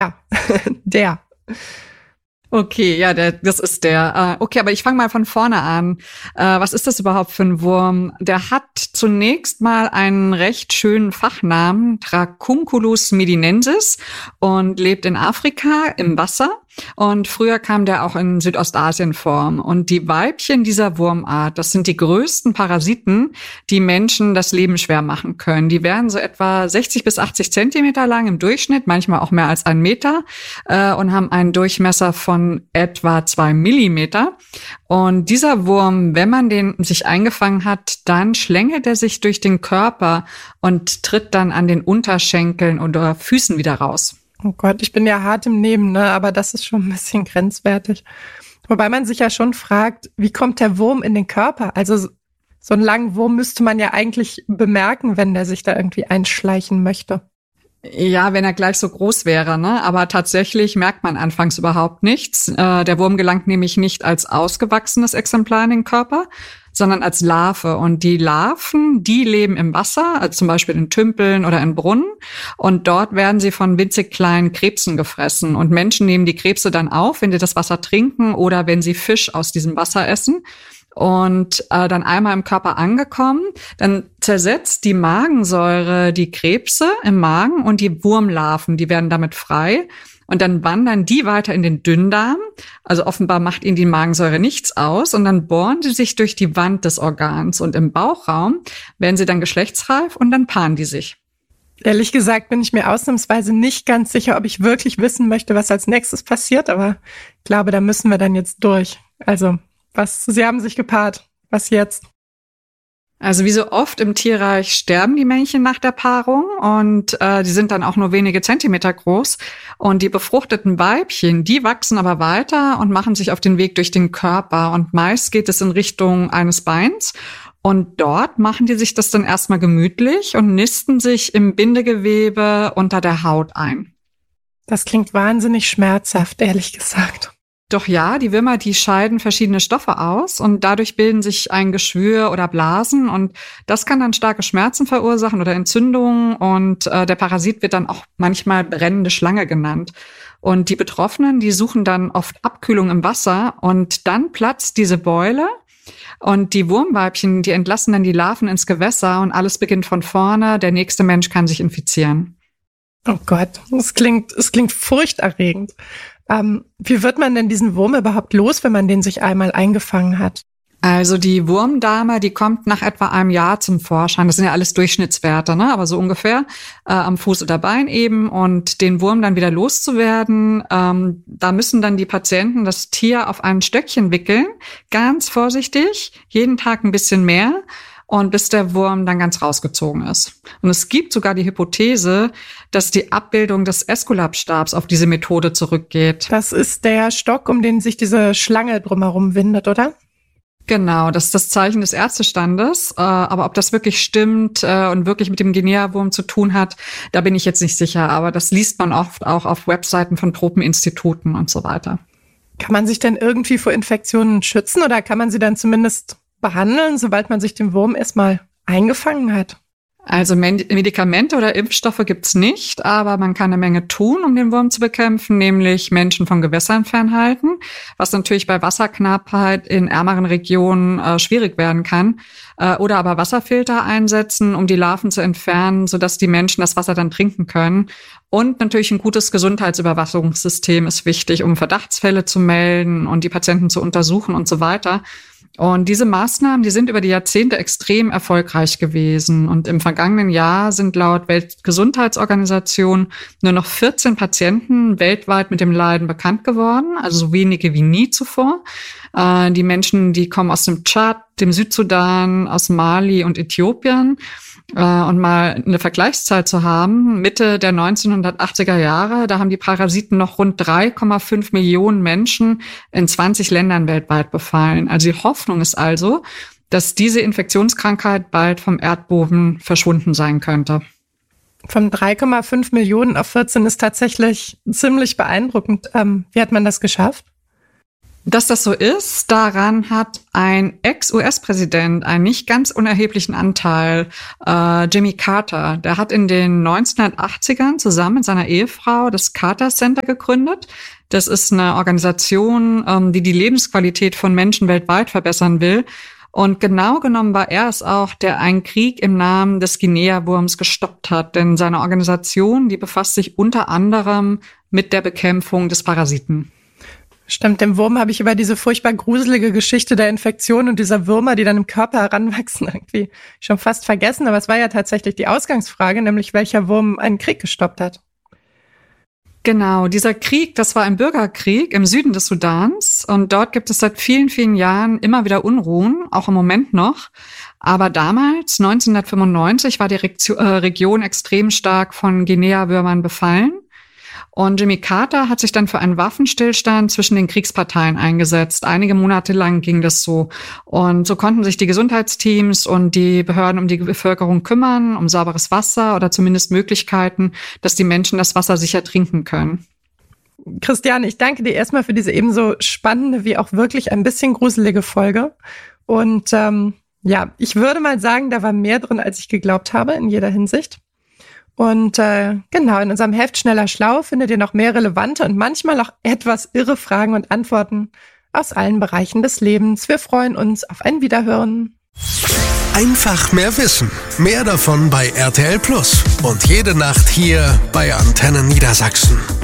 Ja, der. Okay, ja, das ist der. Okay, aber ich fange mal von vorne an. Was ist das überhaupt für ein Wurm? Der hat zunächst mal einen recht schönen Fachnamen, Dracunculus medinensis, und lebt in Afrika im Wasser. Und früher kam der auch in Südostasien vor. Und die Weibchen dieser Wurmart, das sind die größten Parasiten, die Menschen das Leben schwer machen können. Die werden so etwa 60 bis 80 Zentimeter lang im Durchschnitt, manchmal auch mehr als 1 Meter, und haben einen Durchmesser von etwa 2 Millimeter. Und dieser Wurm, wenn man den sich eingefangen hat, dann schlängelt er sich durch den Körper und tritt dann an den Unterschenkeln oder Füßen wieder raus. Oh Gott, ich bin ja hart im Nehmen, ne? Aber das ist schon ein bisschen grenzwertig. Wobei man sich ja schon fragt, wie kommt der Wurm in den Körper? Also so einen langen Wurm müsste man ja eigentlich bemerken, wenn der sich da irgendwie einschleichen möchte. Ja, wenn er gleich so groß wäre, ne? Aber tatsächlich merkt man anfangs überhaupt nichts. Der Wurm gelangt nämlich nicht als ausgewachsenes Exemplar in den Körper, sondern als Larve. Und die Larven, die leben im Wasser, also zum Beispiel in Tümpeln oder in Brunnen. Und dort werden sie von winzig kleinen Krebsen gefressen. Und Menschen nehmen die Krebse dann auf, wenn sie das Wasser trinken oder wenn sie Fisch aus diesem Wasser essen. Und dann einmal im Körper angekommen, dann zersetzt die Magensäure die Krebse im Magen und die Wurmlarven, die werden damit frei. Und dann wandern die weiter in den Dünndarm. Also offenbar macht ihnen die Magensäure nichts aus. Und dann bohren sie sich durch die Wand des Organs. Und im Bauchraum werden sie dann geschlechtsreif und dann paaren die sich. Ehrlich gesagt bin ich mir ausnahmsweise nicht ganz sicher, ob ich wirklich wissen möchte, was als nächstes passiert. Aber ich glaube, da müssen wir dann jetzt durch. Also, sie haben sich gepaart. Was jetzt? Also wie so oft im Tierreich sterben die Männchen nach der Paarung und die sind dann auch nur wenige Zentimeter groß. Und die befruchteten Weibchen, die wachsen aber weiter und machen sich auf den Weg durch den Körper. Und meist geht es in Richtung eines Beins. Und dort machen die sich das dann erstmal gemütlich und nisten sich im Bindegewebe unter der Haut ein. Das klingt wahnsinnig schmerzhaft, ehrlich gesagt. Doch ja, die Würmer, die scheiden verschiedene Stoffe aus und dadurch bilden sich ein Geschwür oder Blasen und das kann dann starke Schmerzen verursachen oder Entzündungen und der Parasit wird dann auch manchmal brennende Schlange genannt. Und die Betroffenen, die suchen dann oft Abkühlung im Wasser und dann platzt diese Beule und die Wurmweibchen, die entlassen dann die Larven ins Gewässer und alles beginnt von vorne. Der nächste Mensch kann sich infizieren. Oh Gott, es klingt furchterregend. Wie wird man denn diesen Wurm überhaupt los, wenn man den sich einmal eingefangen hat? Also die Wurmdame, die kommt nach etwa einem Jahr zum Vorschein. Das sind ja alles Durchschnittswerte, ne? Aber so ungefähr am Fuß oder Bein eben. Und den Wurm dann wieder loszuwerden, da müssen dann die Patienten das Tier auf ein Stöckchen wickeln, ganz vorsichtig, jeden Tag ein bisschen mehr. Und bis der Wurm dann ganz rausgezogen ist. Und es gibt sogar die Hypothese, dass die Abbildung des Äskulapstabs auf diese Methode zurückgeht. Das ist der Stock, um den sich diese Schlange drumherum windet, oder? Genau, das ist das Zeichen des Ärztestandes. Aber ob das wirklich stimmt und wirklich mit dem Guinea-Wurm zu tun hat, da bin ich jetzt nicht sicher. Aber das liest man oft auch auf Webseiten von Tropeninstituten und so weiter. Kann man sich denn irgendwie vor Infektionen schützen oder kann man sie dann zumindest behandeln, sobald man sich den Wurm erstmal eingefangen hat? Also Medikamente oder Impfstoffe gibt's nicht, aber man kann eine Menge tun, um den Wurm zu bekämpfen, nämlich Menschen von Gewässern fernhalten, was natürlich bei Wasserknappheit in ärmeren Regionen schwierig werden kann. Oder aber Wasserfilter einsetzen, um die Larven zu entfernen, sodass die Menschen das Wasser dann trinken können. Und natürlich ein gutes Gesundheitsüberwachungssystem ist wichtig, um Verdachtsfälle zu melden und die Patienten zu untersuchen und so weiter. Und diese Maßnahmen, die sind über die Jahrzehnte extrem erfolgreich gewesen. Und im vergangenen Jahr sind laut Weltgesundheitsorganisation nur noch 14 Patienten weltweit mit dem Leiden bekannt geworden, also so wenige wie nie zuvor. Die Menschen, die kommen aus dem Tschad, dem Südsudan, aus Mali und Äthiopien. Und mal eine Vergleichszahl zu haben, Mitte der 1980er Jahre, da haben die Parasiten noch rund 3,5 Millionen Menschen in 20 Ländern weltweit befallen. Also die Hoffnung ist also, dass diese Infektionskrankheit bald vom Erdboden verschwunden sein könnte. Von 3,5 Millionen auf 14 ist tatsächlich ziemlich beeindruckend. Wie hat man das geschafft? Dass das so ist, daran hat ein Ex-US-Präsident einen nicht ganz unerheblichen Anteil, Jimmy Carter. Der hat in den 1980ern zusammen mit seiner Ehefrau das Carter Center gegründet. Das ist eine Organisation, die die Lebensqualität von Menschen weltweit verbessern will. Und genau genommen war er es auch, der einen Krieg im Namen des Guinea-Wurms gestoppt hat. Denn seine Organisation, die befasst sich unter anderem mit der Bekämpfung des Parasiten. Stimmt, dem Wurm habe ich über diese furchtbar gruselige Geschichte der Infektion und dieser Würmer, die dann im Körper heranwachsen, irgendwie schon fast vergessen. Aber es war ja tatsächlich die Ausgangsfrage, nämlich welcher Wurm einen Krieg gestoppt hat. Genau, dieser Krieg, das war ein Bürgerkrieg im Süden des Sudans. Und dort gibt es seit vielen, vielen Jahren immer wieder Unruhen, auch im Moment noch. Aber damals, 1995, war die Region extrem stark von Guinea-Würmern befallen. Und Jimmy Carter hat sich dann für einen Waffenstillstand zwischen den Kriegsparteien eingesetzt. Einige Monate lang ging das so. Und so konnten sich die Gesundheitsteams und die Behörden um die Bevölkerung kümmern, um sauberes Wasser oder zumindest Möglichkeiten, dass die Menschen das Wasser sicher trinken können. Christiane, ich danke dir erstmal für diese ebenso spannende wie auch wirklich ein bisschen gruselige Folge. Und ich würde mal sagen, da war mehr drin, als ich geglaubt habe, in jeder Hinsicht. Und genau, in unserem Heft Schneller Schlau findet ihr noch mehr relevante und manchmal auch etwas irre Fragen und Antworten aus allen Bereichen des Lebens. Wir freuen uns auf ein Wiederhören. Einfach mehr Wissen. Mehr davon bei RTL Plus. Und jede Nacht hier bei Antenne Niedersachsen.